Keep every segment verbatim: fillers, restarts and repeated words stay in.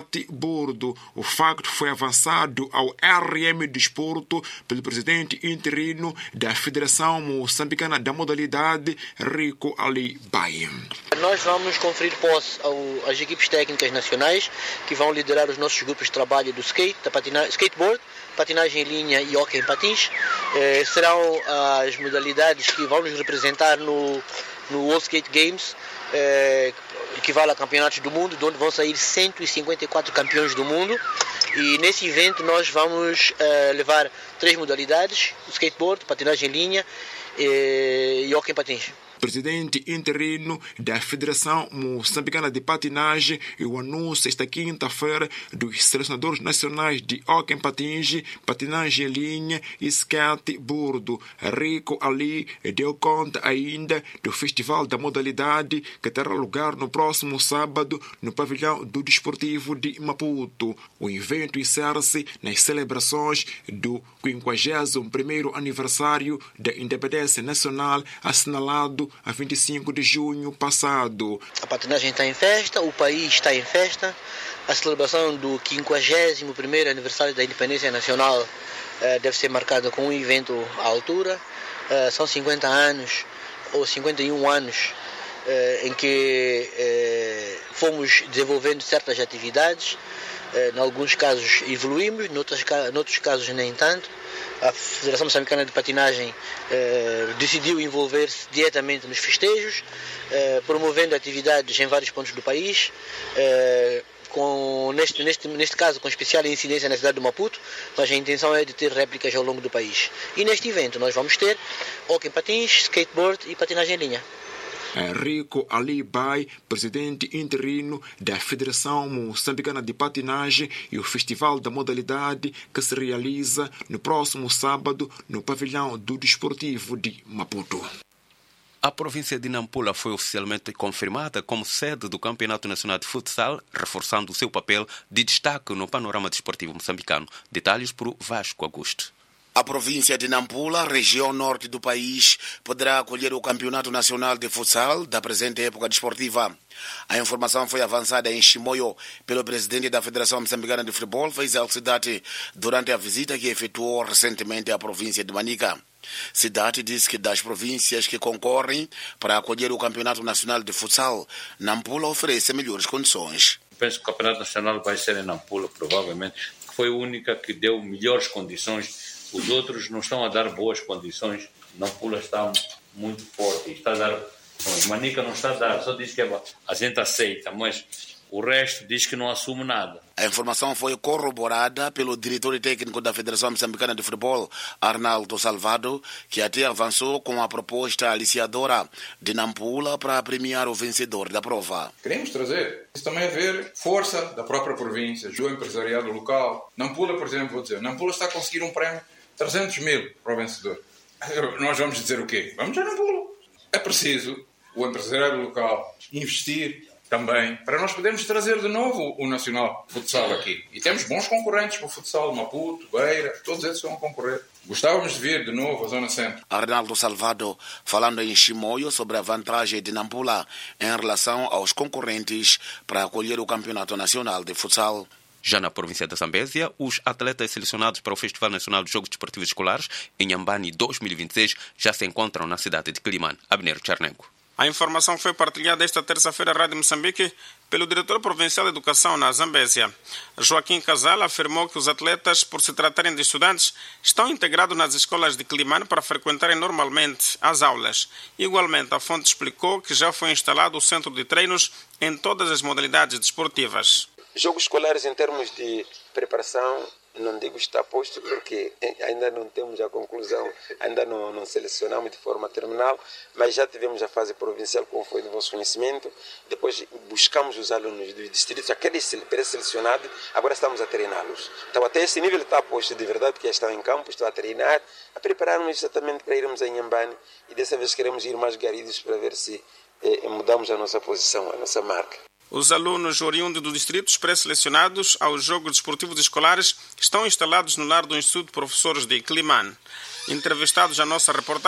skateboard. O facto foi avançado ao R M Desporto pelo presidente interino da Federação Moçambicana da modalidade, Rico Ali Bai. Nós vamos conferir posse ao, às equipes técnicas nacionais que vão liderar os nossos grupos de trabalho do skate, da patina, skateboard, patinagem em linha e hóquei em patins. Eh, serão as modalidades que vão nos representar no, no World Skate Games, eh, equivale a campeonatos do mundo, de onde vão sair cento e cinquenta e quatro campeões do mundo. E nesse evento nós vamos eh, levar três modalidades: skateboard, patinagem em linha eh, e hóquei em patins. Presidente interino da Federação Moçambicana de Patinagem e o anúncio esta quinta-feira dos selecionadores nacionais de hóquei em patins, patinagem em linha e skateboard. Rico Ali deu conta ainda do Festival da Modalidade que terá lugar no próximo sábado no pavilhão do Desportivo de Maputo. O evento encerra-se nas celebrações do quinquagésimo primeiro aniversário da independência nacional, assinalado a vinte e cinco de junho passado. A patinagem está em festa, o país está em festa. A celebração do quinquagésimo primeiro aniversário da independência nacional eh, deve ser marcada com um evento à altura. Eh, são cinquenta anos ou cinquenta e um anos eh, em que eh, fomos desenvolvendo certas atividades. Eh, em alguns casos evoluímos, noutros, noutros casos nem tanto. A Federação Moçambicana de Patinagem eh, decidiu envolver-se diretamente nos festejos, eh, promovendo atividades em vários pontos do país, eh, com, neste, neste, neste caso com especial incidência na cidade de Maputo, mas a intenção é de ter réplicas ao longo do país. E neste evento nós vamos ter hóquei em patins, skateboard e patinagem em linha. Rico Ali Bai, presidente interino da Federação Moçambicana de Patinagem, e o Festival da Modalidade que se realiza no próximo sábado no pavilhão do Desportivo de Maputo. A província de Nampula foi oficialmente confirmada como sede do Campeonato Nacional de Futsal, reforçando o seu papel de destaque no panorama desportivo moçambicano. Detalhes por Vasco Augusto. A província de Nampula, região norte do país, poderá acolher o Campeonato Nacional de Futsal da presente época desportiva. A informação foi avançada em Chimoio pelo presidente da Federação Moçambicana de Futebol, Faisal Cidade, durante a visita que efetuou recentemente à província de Manica. Cidade disse que das províncias que concorrem para acolher o Campeonato Nacional de Futsal, Nampula oferece melhores condições. Penso que o Campeonato Nacional vai ser em Nampula, provavelmente, que foi a única que deu melhores condições. Os outros não estão a dar boas condições. Nampula está muito forte. Está a dar... Manica não está a dar, só diz que a gente aceita, mas o resto diz que não assume nada. A informação foi corroborada pelo diretor técnico da Federação Moçambicana de Futebol, Arnaldo Salvado, que até avançou com a proposta aliciadora de Nampula para premiar o vencedor da prova. Queremos trazer isso também a ver força da própria província, do empresariado local. Nampula, por exemplo, vou dizer, Nampula está a conseguir um prémio trezentos mil para o vencedor. Nós vamos dizer o quê? Vamos a Nampula. É preciso o empresariado local investir também para nós podermos trazer de novo o Nacional Futsal aqui. E temos bons concorrentes para o futsal, Maputo, Beira, todos eles vão concorrer. Gostávamos de vir de novo à Zona Centro. Arnaldo Salvado, falando em Chimoio sobre a vantagem de Nampula em relação aos concorrentes para acolher o Campeonato Nacional de Futsal. Já na província da Zambésia, os atletas selecionados para o Festival Nacional de Jogos Desportivos Escolares em Ambani dois mil e vinte e seis já se encontram na cidade de Quilimane. Abner Charnenko. A informação foi partilhada esta terça-feira à Rádio Moçambique pelo diretor provincial de Educação na Zambésia. Joaquim Casal afirmou que os atletas, por se tratarem de estudantes, estão integrados nas escolas de Quilimane para frequentarem normalmente as aulas. Igualmente, a fonte explicou que já foi instalado o centro de treinos em todas as modalidades desportivas. Jogos escolares em termos de preparação, não digo está posto porque ainda não temos a conclusão, ainda não, não selecionamos de forma terminal, mas já tivemos a fase provincial, como foi do vosso conhecimento. Depois buscamos os alunos dos distritos, aqueles pré-selecionados, agora estamos a treiná-los. Então até esse nível está posto de verdade, porque já estão em campo, estão a treinar, a preparar-nos exatamente para irmos em Ambani, e dessa vez queremos ir mais garidos para ver se eh, mudamos a nossa posição, a nossa marca. Os alunos oriundos dos distritos pré-selecionados aos Jogos Desportivos Escolares estão instalados no lar do Instituto de Professores de Quilimane. Entrevistados à nossa reportagem,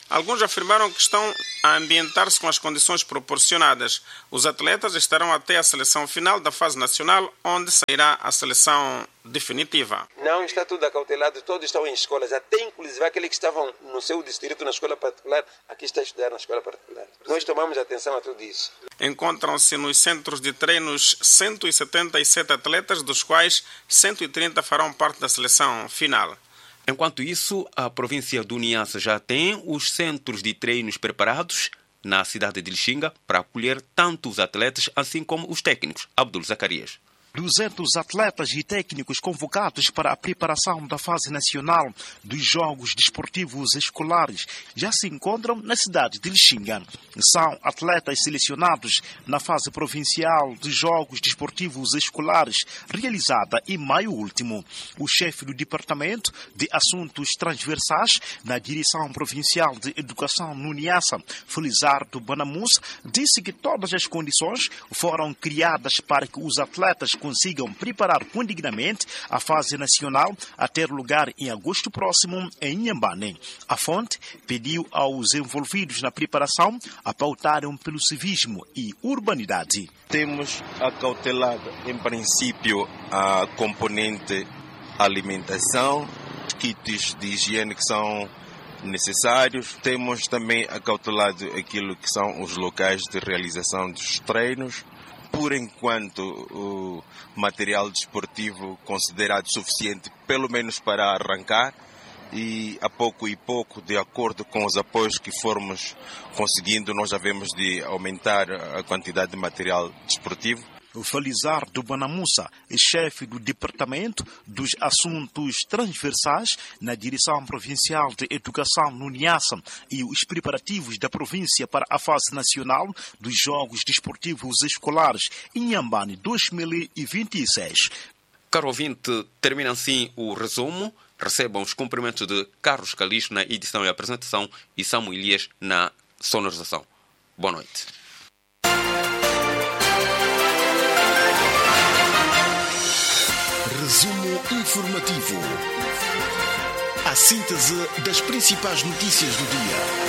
Alguns afirmaram que estão a ambientar-se com as condições proporcionadas. Os atletas estarão até a seleção final da fase nacional, onde sairá a seleção definitiva. Não está tudo acautelado, todos estão em escolas, até inclusive aqueles que estavam no seu distrito na escola particular, aqui está a estudar na escola particular. Nós tomamos atenção a tudo isso. Encontram-se nos centros de treinos cento e setenta e sete atletas, dos quais cento e trinta farão parte da seleção final. Enquanto isso, a província do Niassa já tem os centros de treinos preparados na cidade de Lixinga para acolher tanto os atletas assim como os técnicos. Abdul Zacarias. duzentos atletas e técnicos convocados para a preparação da fase nacional dos Jogos Desportivos Escolares já se encontram na cidade de Lixinga. São atletas selecionados na fase provincial dos Jogos Desportivos Escolares, realizada em maio último. O chefe do Departamento de Assuntos Transversais na Direção Provincial de Educação no Niassa, Felizardo Banamusa, disse que todas as condições foram criadas para que os atletas consigam preparar condignamente a fase nacional a ter lugar em agosto próximo em Inhambane. A fonte pediu aos envolvidos na preparação a pautarem pelo civismo e urbanidade. Temos acautelado, em princípio, a componente alimentação, kits de higiene que são necessários. Temos também acautelado aquilo que são os locais de realização dos treinos. Por enquanto, o material desportivo considerado suficiente, pelo menos para arrancar, e a pouco e pouco, de acordo com os apoios que formos conseguindo, nós já vemos de aumentar a quantidade de material desportivo. O Felizardo Banamusa é chefe do Departamento dos Assuntos Transversais na Direção Provincial de Educação no Niassa e os preparativos da província para a fase nacional dos Jogos Desportivos Escolares em Inhambane dois mil e vinte e seis. Caro ouvinte, termina assim o resumo. Recebam os cumprimentos de Carlos Calixto na edição e apresentação e Samuel Elias na sonorização. Boa noite. Resumo informativo. A síntese das principais notícias do dia.